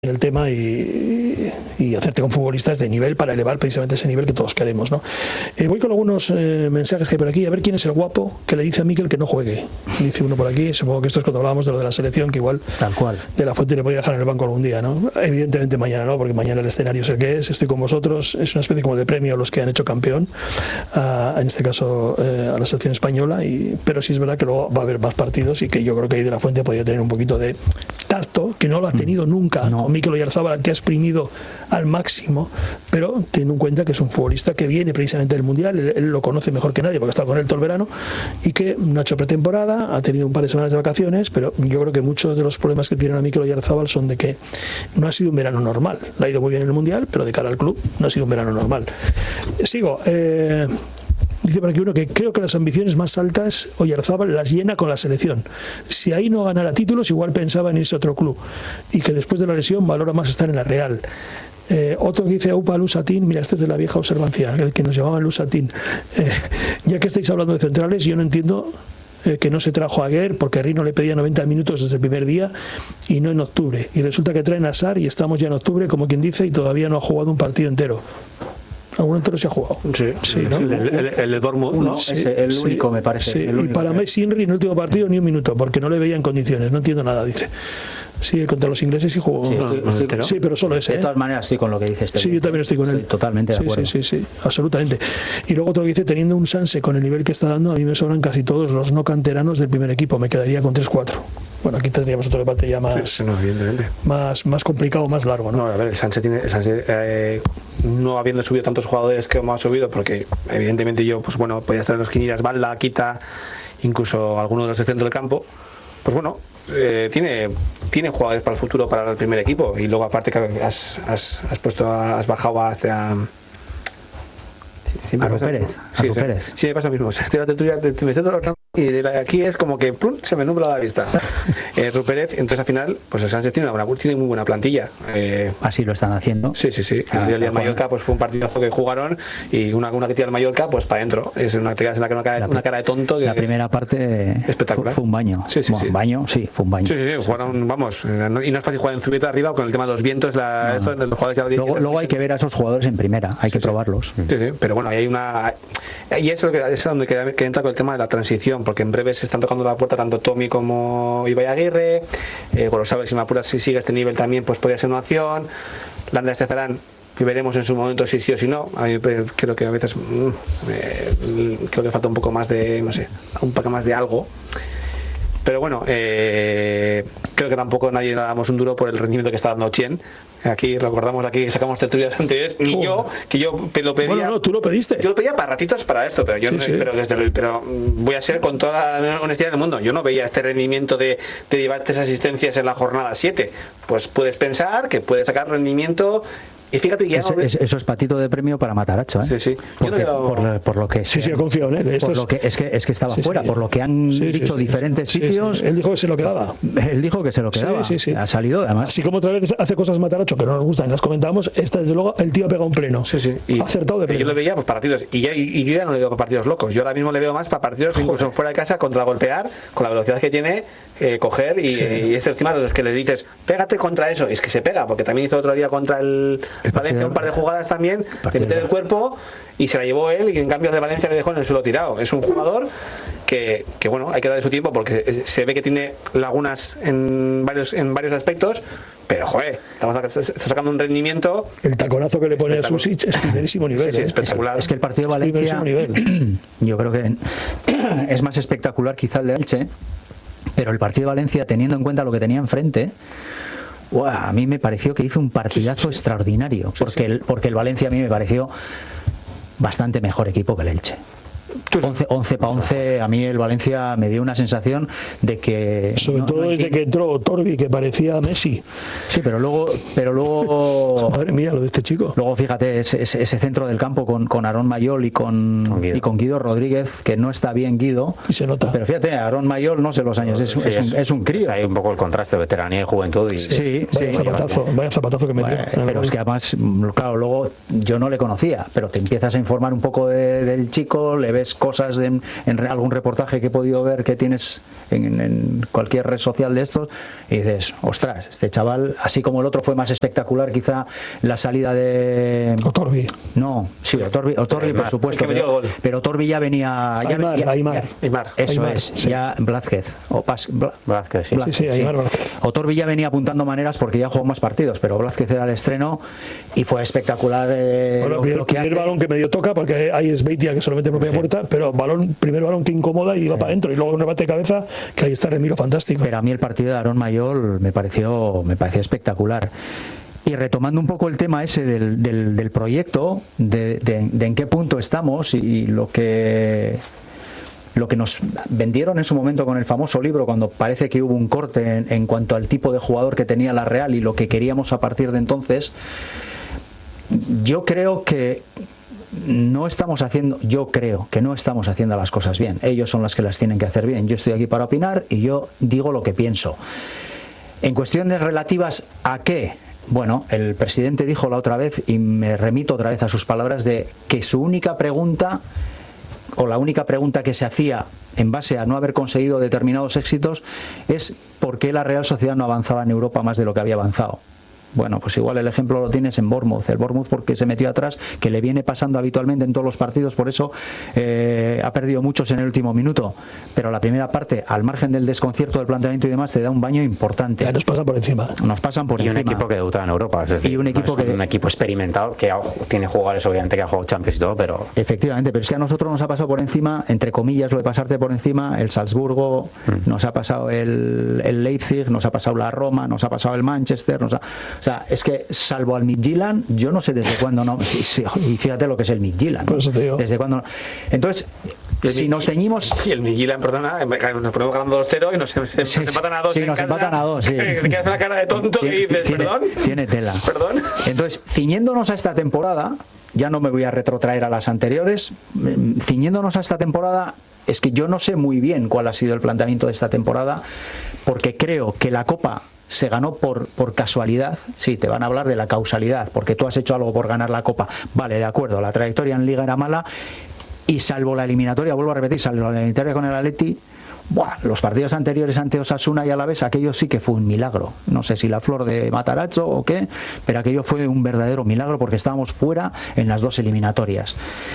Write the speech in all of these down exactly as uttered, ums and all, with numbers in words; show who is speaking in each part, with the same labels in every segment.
Speaker 1: en el tema y, y hacerte con futbolistas de nivel para elevar precisamente ese nivel que todos queremos, ¿no? Eh, voy con algunos eh, mensajes que hay por aquí, a ver quién es el guapo que le dice a Mikel que no juegue. Dice uno por aquí, supongo que esto es cuando hablábamos de lo de la selección, que igual
Speaker 2: tal cual
Speaker 1: de la Fuente le podía dejar en el banco algún día, ¿no? Evidentemente mañana no, porque mañana el escenario es el que es, estoy con vosotros, es una especie como de premio a los que han hecho campeón, a, en este caso eh, a la selección española, y, pero sí es verdad que luego va a haber más partidos y que yo creo que ahí de la Fuente podría tener un poquito de tacto, que no lo ha tenido nunca, no. Mikel Oyarzabal, que ha exprimido al máximo, pero teniendo en cuenta que es un futbolista que viene precisamente del Mundial, él, él lo conoce mejor que nadie porque ha estado con él todo el verano y que no ha hecho pretemporada, ha tenido un par de semanas de vacaciones, pero yo creo que muchos de los problemas que tienen a Mikel Oyarzabal son de que no ha sido un verano normal. Le ha ido muy bien en el Mundial, pero de cara al club no ha sido un verano normal. Sigo. Eh, Dice por aquí uno que creo que las ambiciones más altas Oyarzabal las llena con la selección. Si ahí no ganara títulos, igual pensaba en irse a otro club. Y que después de la lesión valora más estar en la Real. Eh, otro que dice Aupa Lusatín, mira, este es de la vieja observancia, el que nos llamaban Lusatín. Eh, ya que estáis hablando de centrales, yo no entiendo eh, que no se trajo a Aguer, porque Rino le pedía noventa minutos desde el primer día y no en octubre. Y resulta que traen a Sarr y estamos ya en octubre, como quien dice, y todavía no ha jugado un partido entero. ¿Algún entero se ha jugado?
Speaker 3: Sí,
Speaker 1: sí, ¿no?
Speaker 3: El, el, el de Dortmund, ¿no?
Speaker 2: Sí, es el único, sí, me parece.
Speaker 1: Sí.
Speaker 2: El único
Speaker 1: y para Messi Henry en el último partido ni un minuto, porque no le veía en condiciones, no entiendo nada, dice. Sí, contra los ingleses sí jugó.
Speaker 2: Sí, estoy,
Speaker 1: no,
Speaker 2: estoy,
Speaker 1: sí, pero solo ese.
Speaker 2: De todas
Speaker 1: ¿eh?
Speaker 2: maneras estoy con lo que dice este.
Speaker 1: Sí, yo también estoy con él.
Speaker 2: Estoy totalmente de
Speaker 1: sí,
Speaker 2: acuerdo.
Speaker 1: Sí, sí, sí, absolutamente. Y luego otro que dice, teniendo un Sanse con el nivel que está dando, a mí me sobran casi todos los no canteranos del primer equipo, me quedaría con tres cuatro. Bueno, aquí tendríamos otro debate ya más,
Speaker 3: sí, no, evidentemente.
Speaker 1: más, más complicado, más largo, ¿no?
Speaker 3: No, a ver, el Sánchez tiene, el Sánchez, eh, no habiendo subido tantos jugadores que hemos subido, porque evidentemente yo, pues bueno, podía estar en los quinielas, Balda, Quita, incluso alguno de los del centro del campo, pues bueno, eh, tiene, tiene jugadores para el futuro para el primer equipo, y luego aparte que has, has, has puesto, has bajado hasta...
Speaker 2: Sí, a Pérez,
Speaker 3: sí,
Speaker 2: a
Speaker 3: sí,
Speaker 2: Pérez.
Speaker 3: Sí, me pasa lo mismo. Estoy la tertulia, me siento y aquí es como que plum, se me nubla la vista. eh, Rupérez, entonces al final, pues el Sánchez tiene, una buena, tiene muy buena plantilla. Eh,
Speaker 2: Así lo están haciendo.
Speaker 3: Sí, sí, sí.
Speaker 2: Ah,
Speaker 3: el día del Mallorca pues fue un partidazo que jugaron y una, una que tira el Mallorca, pues para adentro. Es una, en la que una, cara, la, una cara de tonto. Que,
Speaker 2: la primera parte
Speaker 3: espectacular.
Speaker 2: Fue, fue un baño.
Speaker 3: Sí, sí,
Speaker 2: bueno,
Speaker 3: sí.
Speaker 2: baño, sí, fue un baño.
Speaker 3: Sí, sí, sí. Jugaron, sí, sí. Vamos, y no es fácil jugar en Zubieta arriba con el tema de los vientos. La, no, no. Esto, los jugadores ya
Speaker 2: luego, luego hay que ver a esos jugadores en primera, hay
Speaker 3: sí,
Speaker 2: que
Speaker 3: sí.
Speaker 2: probarlos.
Speaker 3: Sí, sí. Pero bueno, ahí hay una. Y eso es, lo que, es donde que, que entra con el tema de la transición, porque en breve se están tocando la puerta tanto Tommy como Ibai Aguirre. Eh, bueno, sabes, si me apuras, si sigue este nivel también, pues podría ser una opción. Landra Estezarán, que veremos en su momento si sí o si no. A mí creo que a veces mmm, eh, creo que falta un poco más de, no sé, un poco más de algo. Pero bueno, eh, creo que tampoco nadie le damos un duro por el rendimiento que está dando Chien. Aquí recordamos, aquí sacamos tertulias anteriores, ni oh. yo, que yo lo pedía.
Speaker 1: Bueno, no, tú lo pediste.
Speaker 3: Yo lo pedía para ratitos para esto, pero yo
Speaker 1: sí,
Speaker 3: no,
Speaker 1: sí.
Speaker 3: pero desde el, pero voy a ser con toda la honestidad del mundo. Yo no veía este rendimiento de, de llevar tres asistencias en la jornada siete. Pues puedes pensar que puedes sacar rendimiento. Y fíjate que ya
Speaker 2: es,
Speaker 3: no
Speaker 2: es, eso es patito de premio para Mataracho, ¿eh?
Speaker 3: Sí, sí.
Speaker 2: Porque,
Speaker 3: no
Speaker 2: por, por lo que
Speaker 1: sí, sí, confío en él. Esto
Speaker 2: por
Speaker 1: es...
Speaker 2: lo que es que es que estaba
Speaker 1: sí,
Speaker 2: fuera,
Speaker 1: sí.
Speaker 2: por lo que han
Speaker 1: sí,
Speaker 2: dicho
Speaker 1: sí, sí,
Speaker 2: diferentes
Speaker 1: sí,
Speaker 2: sitios.
Speaker 1: Sí, sí. Él dijo que se lo quedaba.
Speaker 2: Él dijo que se lo quedaba.
Speaker 1: Sí, sí, sí.
Speaker 2: Ha salido, además.
Speaker 1: Así como otra vez hace cosas Mataracho que no nos gustan, las comentamos. Esta, desde luego, el tío ha pegado un pleno.
Speaker 3: Sí, sí. Y,
Speaker 1: ha acertado de pleno.
Speaker 3: Yo lo veía para partidos. Y, ya, y, y yo ya no le veo para partidos locos. Yo ahora mismo le veo más para partidos, Joder. incluso fuera de casa, contra golpear, con la velocidad que tiene, eh, coger y, sí. y es encima de los que le dices, pégate contra eso. Y es que se pega, porque también hizo otro día contra el, el Valencia un par de jugadas también. De meter el cuerpo y se la llevó él y en cambio de Valencia le dejó en el suelo tirado. Es un jugador que, que bueno, hay que darle su tiempo porque se ve que tiene lagunas en varios en varios aspectos, pero joder, estamos está sacando un rendimiento.
Speaker 1: El taconazo que le pone a Susic es primerísimo nivel.
Speaker 3: Sí, sí,
Speaker 1: ¿eh?
Speaker 3: espectacular.
Speaker 2: Es, es que el partido de Valencia, yo creo que es más espectacular quizá el de Elche, pero el partido de Valencia, teniendo en cuenta lo que tenía enfrente, Wow, a mí me pareció que hizo un partidazo sí, sí, sí. extraordinario, porque, sí, sí. El, porque el Valencia a mí me pareció bastante mejor equipo que el Elche. once para once, a mí el Valencia me dio una sensación de que...
Speaker 1: Sobre no, todo no desde que entró Torbi, que parecía Messi.
Speaker 2: Sí, pero luego... Pero luego
Speaker 1: madre mía, lo de este chico.
Speaker 2: Luego fíjate, ese, ese centro del campo con, con Aarón Mayol y con, con y con Guido Rodríguez, que no está bien Guido.
Speaker 1: Y se nota.
Speaker 2: Pero fíjate, Aarón Mayol, no sé los años, es, sí, es, un, es un crío.
Speaker 4: Es hay un poco el contraste de veteranía y juventud. Y...
Speaker 2: Sí, sí.
Speaker 1: Vaya,
Speaker 2: sí
Speaker 1: zapatazo, vaya zapatazo que metió.
Speaker 2: Bueno, pero es que además, claro, luego yo no le conocía, pero te empiezas a informar un poco de, del chico, le ves ves cosas de, en algún reportaje que he podido ver que tienes en, en cualquier red social de estos, y dices, ostras, este chaval, así como el otro fue más espectacular, quizá la salida de
Speaker 1: Otorbi.
Speaker 2: No, sí, Otorbi, Otorbi por supuesto, pero, pero Otorbi ya venía ya,
Speaker 1: Aymar,
Speaker 2: ya,
Speaker 1: Aymar.
Speaker 3: Aymar.
Speaker 2: Eso
Speaker 1: Aymar,
Speaker 2: es,
Speaker 1: sí.
Speaker 2: ya Blázquez o Pas, Bla,
Speaker 4: Blázquez, sí.
Speaker 2: Blázquez,
Speaker 1: Sí, sí, Aymar Blázquez.
Speaker 2: Otorbi ya venía apuntando maneras porque ya jugó más partidos, pero Blázquez era el estreno y fue espectacular. Eh,
Speaker 1: Bueno,
Speaker 2: lo,
Speaker 1: primer,
Speaker 2: lo que
Speaker 1: primer
Speaker 2: hace.
Speaker 1: balón que medio toca, porque ahí es Beitia que solamente propia
Speaker 4: Sí.
Speaker 1: puerta, pero balón, primer balón que incomoda y va para adentro, y luego un rebate de cabeza que ahí está Remiro fantástico.
Speaker 2: Pero a mí el partido de Aarón Mayol me pareció, me pareció espectacular. Y retomando un poco el tema ese del, del, del proyecto, de, de, de en qué punto estamos y, y lo que lo que nos vendieron en su momento con el famoso libro, cuando parece que hubo un corte en, en cuanto al tipo de jugador que tenía la Real y lo que queríamos a partir de entonces, yo creo que no estamos haciendo, yo creo que no estamos haciendo las cosas bien. Ellos son las que las tienen que hacer bien. Yo estoy aquí para opinar y yo digo lo que pienso. En cuestiones relativas a qué, bueno, el presidente dijo la otra vez, y me remito otra vez a sus palabras, de que su única pregunta, o la única pregunta que se hacía en base a no haber conseguido determinados éxitos, es por qué la Real Sociedad no avanzaba en Europa más de lo que había avanzado. Bueno, pues igual el ejemplo lo tienes en Bournemouth. El Bournemouth porque se metió atrás, que le viene pasando habitualmente en todos los partidos, por eso eh, ha perdido muchos en el último minuto. Pero la primera parte, al margen del desconcierto del planteamiento y demás, te da un baño importante.
Speaker 1: Ya nos pasa por encima.
Speaker 2: Nos pasan por
Speaker 4: y
Speaker 2: encima.
Speaker 4: un equipo que debuta en Europa, es decir,
Speaker 2: Y un equipo
Speaker 4: no es
Speaker 2: que-
Speaker 4: un equipo experimentado que ha- tiene jugadores obviamente que ha jugado Champions y todo, pero
Speaker 2: Efectivamente, pero es que a nosotros nos ha pasado por encima, entre comillas, lo de pasarte por encima, el Salzburgo,
Speaker 4: Mm.
Speaker 2: nos ha pasado el, el Leipzig, nos ha pasado la Roma, nos ha pasado el Manchester, nos ha, o sea, es que salvo al Midtjylland, yo no sé desde cuándo no, sí, sí, y fíjate lo que es el Midtjylland,
Speaker 1: Por eso te digo.
Speaker 2: desde cuándo no. Entonces, si nos ceñimos...
Speaker 3: Sí, el Midtjylland, perdona, nos ponemos ganando dos cero y nos, nos
Speaker 2: Sí,
Speaker 3: empatan a dos.
Speaker 2: sí,
Speaker 3: en
Speaker 2: nos
Speaker 3: casa,
Speaker 2: empatan a dos, sí.
Speaker 3: Te quedas con la cara de tonto
Speaker 2: Tiene-
Speaker 3: y dices,
Speaker 2: tiene-
Speaker 3: perdón.
Speaker 2: tiene tela.
Speaker 3: Perdón.
Speaker 2: Entonces, ciñéndonos a esta temporada, ya no me voy a retrotraer a las anteriores, mm, ciñéndonos a esta temporada, es que yo no sé muy bien cuál ha sido el planteamiento de esta temporada, porque creo que la Copa se ganó por, por casualidad. Sí, te van a hablar de la causalidad, porque tú has hecho algo por ganar la Copa. Vale, de acuerdo, la trayectoria en Liga era mala, y salvo la eliminatoria, vuelvo a repetir, salvo la eliminatoria con el Atleti, buah, los partidos anteriores ante Osasuna y Alavés, aquello sí que fue un milagro. No sé si la flor de Matarazzo o qué, pero aquello fue un verdadero milagro porque estábamos fuera en las dos eliminatorias.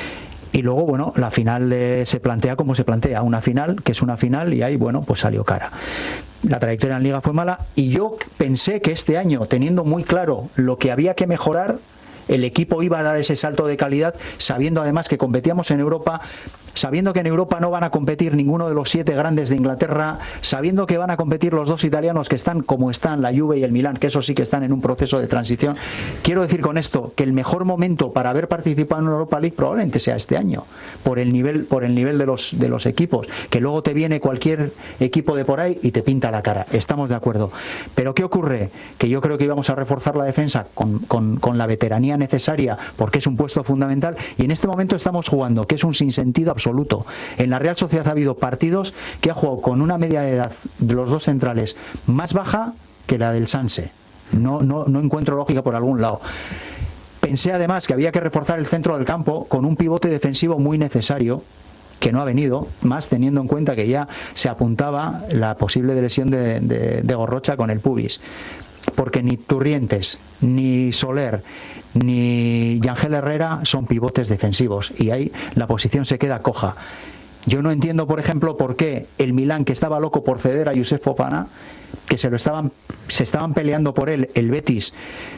Speaker 2: Y luego, bueno, la final eh, se plantea como se plantea, una final, que es una final, y ahí, bueno, pues salió cara. La trayectoria en Liga fue mala, y yo pensé que este año, teniendo muy claro lo que había que mejorar, el equipo iba a dar ese salto de calidad, sabiendo además que competíamos en Europa, sabiendo que en Europa no van a competir ninguno de los siete grandes de Inglaterra, sabiendo que van a competir los dos italianos que están como están, la Juve y el Milán, que eso sí que están en un proceso de transición. Quiero decir con esto que el mejor momento para haber participado en Europa League probablemente sea este año, por el nivel, por el nivel de los de los equipos, que luego te viene cualquier equipo de por ahí y te pinta la cara. Estamos de acuerdo. Pero ¿qué ocurre? Que yo creo que íbamos a reforzar la defensa con, con, con la veteranía necesaria, porque es un puesto fundamental, y en este momento estamos jugando, que es un sinsentido absoluto. En la Real Sociedad ha habido partidos que ha jugado con una media de edad de los dos centrales más baja que la del Sanse. No, no, no encuentro lógica por algún lado. Pensé además que había que reforzar el centro del campo con un pivote defensivo muy necesario, que no ha venido, más teniendo en cuenta que ya se apuntaba la posible lesión de, de, de Gorrocha con el pubis. Porque ni Turrientes, ni Soler, ni Yangel Herrera son pivotes defensivos, y ahí la posición se queda coja. Yo no entiendo, por ejemplo, por qué el Milán, que estaba loco por ceder a Youssouf Fofana, que se lo estaban se estaban peleando por él, el Betis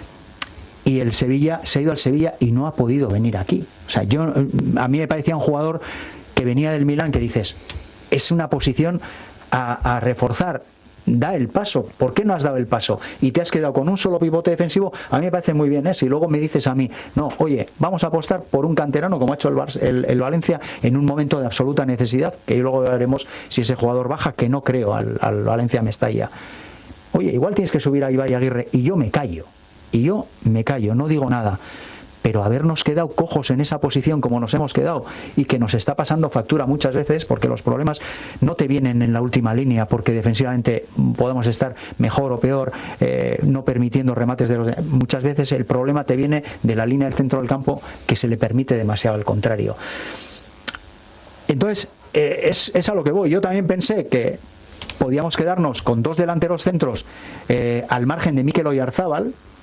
Speaker 2: y el Sevilla, se ha ido al Sevilla y no ha podido venir aquí. O sea, yo a mí me parecía un jugador que venía del Milán, que dices, es una posición a, a reforzar. Da el paso. ¿Por qué no has dado el paso? Y te has quedado con un solo pivote defensivo. A mí me parece muy bien, ¿eh? Si luego me dices a mí, no, oye, vamos a apostar por un canterano como ha hecho el, Bar el, el Valencia en un momento de absoluta necesidad, que luego veremos si ese jugador baja, que no creo, al, al Valencia Mestalla. Oye, igual tienes que subir a Ibai Aguirre, y yo me callo. Y yo me callo, no digo nada. Pero habernos quedado cojos en esa posición como nos hemos quedado, y que nos está pasando factura muchas veces, porque los problemas no te vienen en la última línea, porque defensivamente podemos estar mejor o peor, eh, no permitiendo remates de los... Muchas veces el problema te viene de la línea del centro del campo, que se le permite demasiado al contrario. Entonces, eh, es, es a lo que voy. Yo también pensé que podíamos quedarnos con dos delanteros centros eh, al margen de Mikel Oyarzábal,